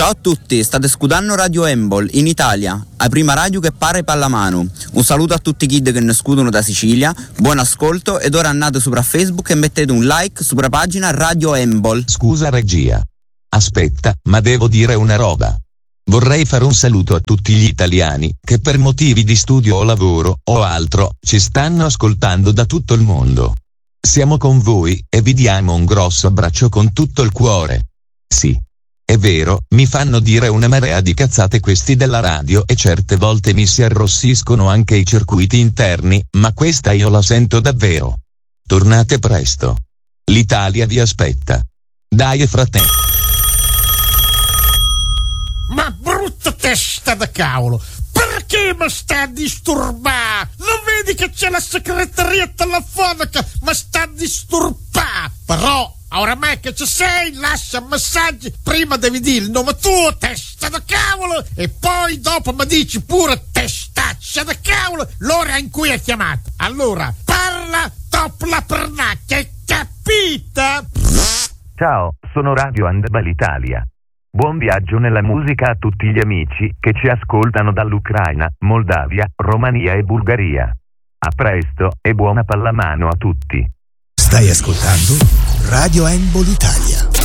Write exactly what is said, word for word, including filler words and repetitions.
Ciao a tutti, state ascoltando Radio Embol in Italia, la prima radio che pare pallamano. Un saluto a tutti i kid che ne scudono da Sicilia, buon ascolto ed ora andate sopra Facebook e mettete un like sopra pagina Radio Embol. Scusa regia. Aspetta, ma devo dire una roba. Vorrei fare un saluto a tutti gli italiani che per motivi di studio o lavoro o altro ci stanno ascoltando da tutto il mondo. Siamo con voi e vi diamo un grosso abbraccio con tutto il cuore. Sì. È vero, mi fanno dire una marea di cazzate questi della radio e certe volte mi si arrossiscono anche i circuiti interni, ma questa io la sento davvero. Tornate presto. L'Italia vi aspetta. Dai fratelli. Ma brutta testa da cavolo! Perché mi sta a disturbare? Non vedi che c'è la segreteria telefonica? Mi sta a disturbare! Però, oramai che ci sei, lascia messaggi. Prima devi dire il nome tuo, testa da cavolo, e poi dopo mi dici pure testaccia da cavolo l'ora in cui hai chiamato. Allora, parla dopo la pernacchia, hai capita? Ciao, sono Radio Handball Italia. Buon viaggio nella musica a tutti gli amici che ci ascoltano dall'Ucraina, Moldavia, Romania e Bulgaria. A presto e buona pallamano a tutti. Stai ascoltando Radio Handball Italia.